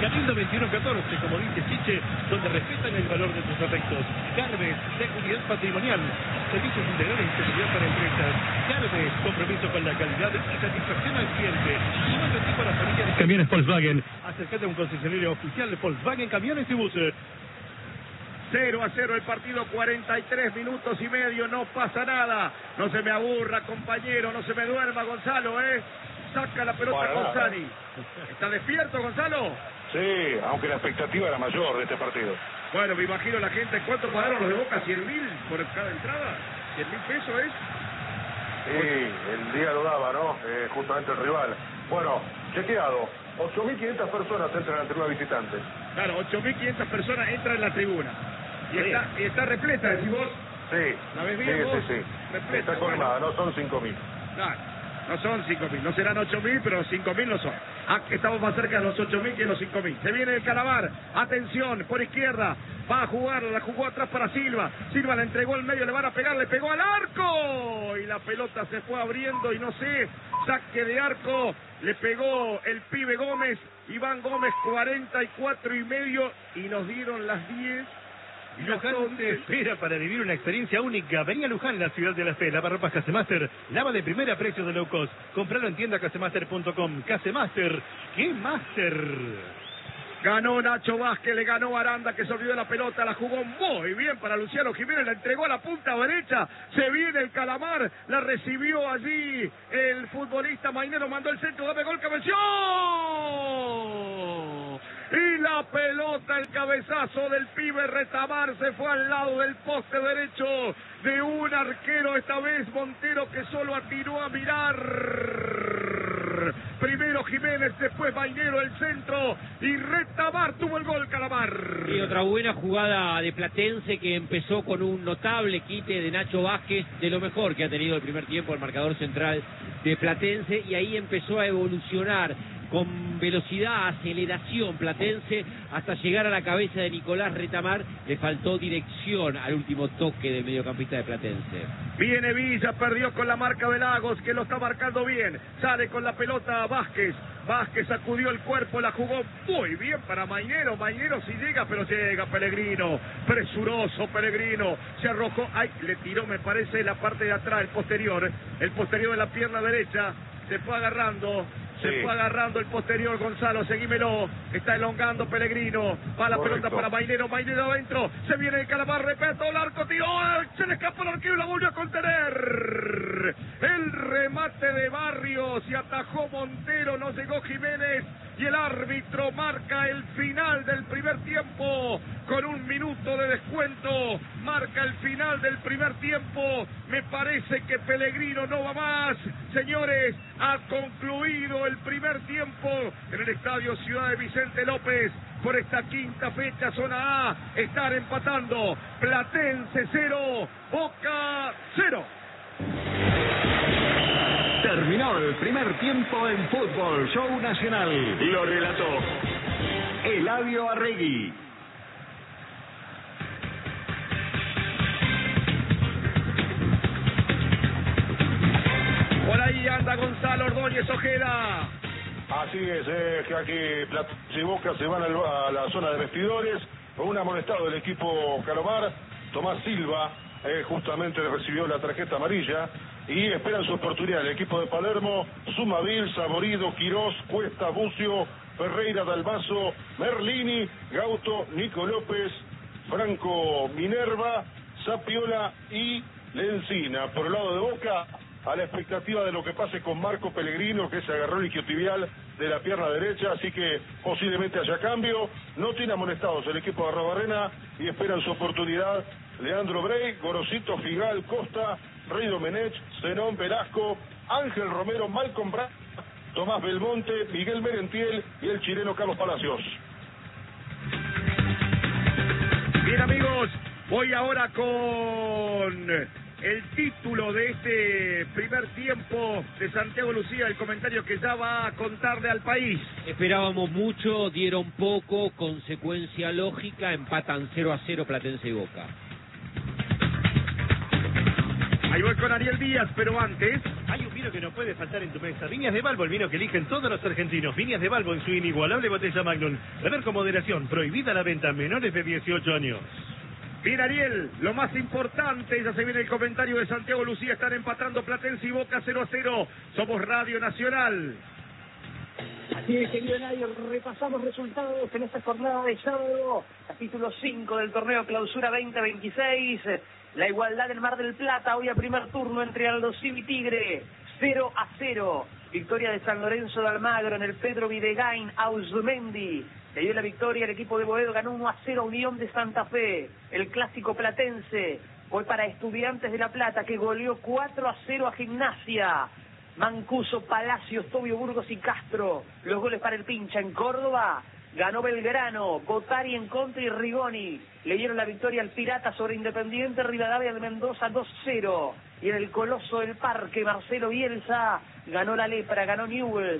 Galindo 2114, como dice Chiche, donde respetan el valor de tus afectos. Garbes, seguridad patrimonial, servicios integrales y seguridad para empresas. Garbes, compromiso con la calidad y satisfacción al cliente. Y nuestro equipo a la familia de camiones Volkswagen. Acércate a un concesionario oficial de Volkswagen Camiones y Buses. 0-0 el partido, 43 minutos y medio, no pasa nada. No se me aburra, compañero, no se me duerma, Gonzalo, Saca la pelota González. ¿Está despierto, Gonzalo? Sí, aunque la expectativa era mayor de este partido. Bueno, me imagino la gente, ¿cuánto pagaron los de Boca? ¿100.000 por cada entrada? ¿100.000 pesos es? Sí, el día lo daba, ¿no? Justamente el rival. Bueno, chequeado, 8.500 personas entran en la tribuna visitante. Claro, 8.500 personas entran en la tribuna. Y está repleta, decís vos. Sí, ¿La ves bien vos? sí. Repleta, está colmada, no son 5.000. Claro, no son 5.000, no serán 8.000, pero 5.000 no son. Estamos más cerca de los 8.000 que de los 5.000. Se viene el Calamar, atención, por izquierda, va a jugar, la jugó atrás para Silva. Silva la entregó al medio, le van a pegar, le pegó al arco. Y la pelota se fue abriendo y no sé, saque de arco, le pegó el pibe Gómez, Iván Gómez, 44.5, y nos dieron las 10. Luján te espera para vivir una experiencia única. Vení a Luján, la ciudad de la fe. Lava ropas Casemaster. Lava de primera, precio de low cost. Compralo en tienda casemaster.com. Casemaster. ¡Qué master! Ganó Nacho Vázquez, le ganó Aranda, que se olvidó la pelota, la jugó muy bien para Luciano Jiménez, la entregó a la punta derecha, se viene el Calamar, la recibió allí el futbolista Mainero, mandó el centro, dame gol, cabeció. Y la pelota, el cabezazo del pibe Retamar se fue al lado del poste derecho de un arquero, esta vez Montero, que solo atinó a mirar. Primero Jiménez, después Mainero, el centro, y Retamar tuvo el gol, Calamar. Y otra buena jugada de Platense, que empezó con un notable quite de Nacho Vázquez, de lo mejor que ha tenido el primer tiempo el marcador central de Platense, y ahí empezó a evolucionar con velocidad, aceleración Platense, hasta llegar a la cabeza de Nicolás Retamar. Le faltó dirección al último toque del mediocampista de Platense. Viene Villa, perdió con la marca de Lagos, que lo está marcando bien. Sale con la pelota Vázquez. Vázquez sacudió el cuerpo, la jugó muy bien para Mainero. Mainero sí llega, pero llega Pellegrino. Presuroso Pellegrino. Se arrojó, le tiró, me parece, la parte de atrás, el posterior de la pierna derecha. Se fue agarrando. Se fue agarrando el posterior, Gonzalo, seguímelo. Está elongando Pellegrino. Va la pelota para Mainero. Mainero adentro. Se viene el Calamar, repito, el arco, tiró. Se le escapó el arquero y la volvió a contener. El remate de Barrios y atajó Montero. No llegó Jiménez. Y el árbitro marca el final del primer tiempo. Con 1 minuto de descuento. Marca el final del primer tiempo. Me parece que Pellegrino no va más. Señores, ha concluido el primer tiempo en el estadio Ciudad de Vicente López. Por esta quinta fecha, zona A, están empatando. Platense 0, Boca 0. Terminó el primer tiempo en Fútbol Show Nacional. Lo relató Eladio Arregui. Por ahí anda Gonzalo Ordóñez Ojeda. Así es, que aquí Platense y Boca se van a la zona de vestidores. Con un amonestado del equipo Calamar, Tomás Silva, justamente recibió la tarjeta amarilla. Y esperan su oportunidad el equipo de Palermo: Sumavil, Saborido, Quirós, Cuesta, Bucio, Ferreira, Dalmazo, Merlini, Gauto, Nico López, Franco Minerva, Zapiola y Lencina. Por el lado de Boca, a la expectativa de lo que pase con Marco Pellegrino, que se agarró el isquiotibial de la pierna derecha, así que posiblemente haya cambio. No tiene amonestados el equipo de Arrobarrena y esperan su oportunidad Leandro Brey, Gorosito, Figal, Costa, Rey Domenech, Zenón Velasco, Ángel Romero, Malcolm Brand, Tomás Belmonte, Miguel Merentiel y el chileno Carlos Palacios. Bien, amigos, voy ahora con el título de este primer tiempo de Santiago Lucía, el comentario que ya va a contarle al país. Esperábamos mucho, dieron poco, consecuencia lógica, empatan 0-0 Platense y Boca. Ahí voy con Ariel Díaz, pero antes... Hay un vino que no puede faltar en tu mesa. Viñas de Balbo, el vino que eligen todos los argentinos. Viñas de Balbo en su inigualable botella Magnum. Beber con moderación. Prohibida la venta a menores de 18 años. Bien, Ariel, lo más importante, ya se viene el comentario de Santiago Lucía, están empatando Platense y Boca 0-0. Somos Radio Nacional. Así es, querido Nadio, repasamos resultados en esta jornada de sábado, capítulo 5 del torneo Clausura 2026, la igualdad del Mar del Plata, hoy a primer turno entre Aldosivi y Tigre, 0-0, victoria de San Lorenzo de Almagro en el Pedro Videgain, Ausmendi, le dio la victoria, el equipo de Boedo ganó 1-0 a Unión de Santa Fe, el clásico platense fue para Estudiantes de La Plata que goleó 4-0 a Gimnasia. Mancuso, Palacios, Tobio, Burgos y Castro, los goles para el Pincha. En Córdoba ganó Belgrano, Botari en contra y Rigoni le dieron la victoria al Pirata sobre Independiente Rivadavia de Mendoza 2-0. Y en el Coloso del Parque, Marcelo Bielsa ganó la Lepra, ganó Newells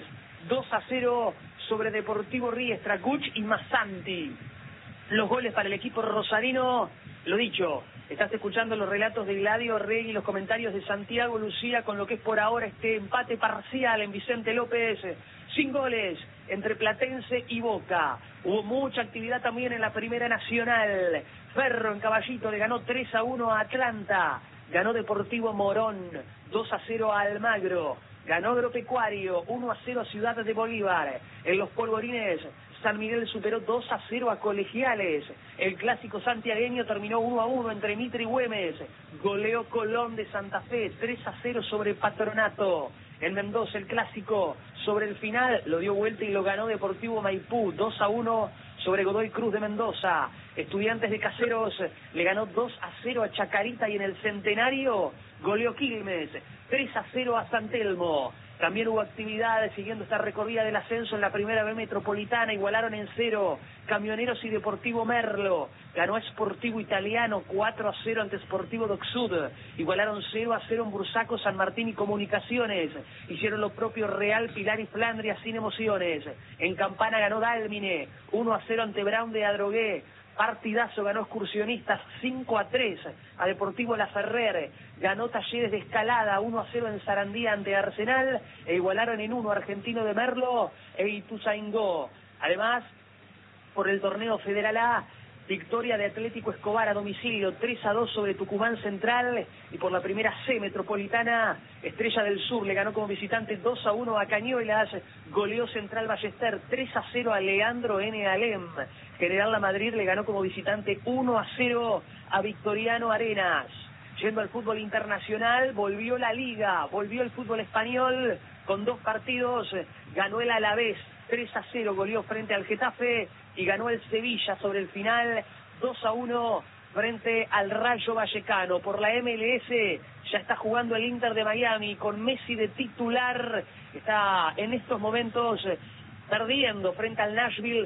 2-0 sobre Deportivo Riestra, Cuch y Massanti. Los goles para el equipo rosarino, lo dicho, estás escuchando los relatos de Gladio Rey y los comentarios de Santiago Lucía con lo que es por ahora este empate parcial en Vicente López, sin goles entre Platense y Boca. Hubo mucha actividad también en la Primera Nacional. Ferro en Caballito le ganó 3-1 a Atlanta, ganó Deportivo Morón 2-0 a Almagro, ganó Agropecuario 1-0 a Ciudad de Bolívar. En los polvorines, San Miguel superó 2-0 a Colegiales. El clásico santiagueño terminó 1-1 entre Mitre y Güemes. Goleó Colón de Santa Fe 3-0 sobre Patronato. En Mendoza el clásico sobre el final lo dio vuelta y lo ganó Deportivo Maipú 2-1 sobre Godoy Cruz de Mendoza. Estudiantes de Caseros le ganó 2-0 a Chacarita y en el Centenario goleó Quilmes 3-0 a San Telmo. También hubo actividades siguiendo esta recorrida del ascenso en la Primera B Metropolitana. Igualaron en 0 Camioneros y Deportivo Merlo. Ganó Sportivo Italiano 4-0 ante Sportivo Docsud. Igualaron 0-0 en Bursaco, San Martín y Comunicaciones. Hicieron lo propio Real, Pilar y Flandria sin emociones. En Campana ganó Dálmine 1-0 ante Brown de Adrogué. Partidazo, ganó Excursionistas 5-3 a Deportivo La Ferrer. Ganó Talleres de Escalada 1-0 en Sarandía ante Arsenal. E igualaron en 1 Argentino de Merlo e Ituzaingó. Además, por el torneo Federal A, victoria de Atlético Escobar a domicilio 3-2 sobre Tucumán Central. Y por la Primera C Metropolitana, Estrella del Sur le ganó como visitante 2-1 a Cañuelas. Goleó Central Ballester 3-0 a Leandro N. Alem. General La Madrid le ganó como visitante 1-0 a Victoriano Arenas. Yendo al fútbol internacional, volvió la Liga, volvió el fútbol español con 2 partidos. Ganó el Alavés 3-0, goleó frente al Getafe y ganó el Sevilla sobre el final 2-1 frente al Rayo Vallecano. Por la MLS ya está jugando el Inter de Miami con Messi de titular. Está en estos momentos perdiendo frente al Nashville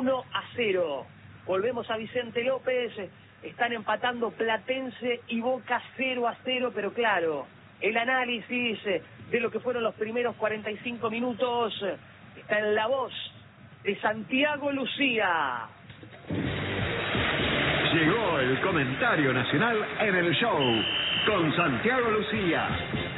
1-0. Volvemos a Vicente López. Están empatando Platense y Boca 0-0, pero claro, el análisis de lo que fueron los primeros 45 minutos está en la voz de Santiago Lucía. Llegó el comentario nacional en el show con Santiago Lucía.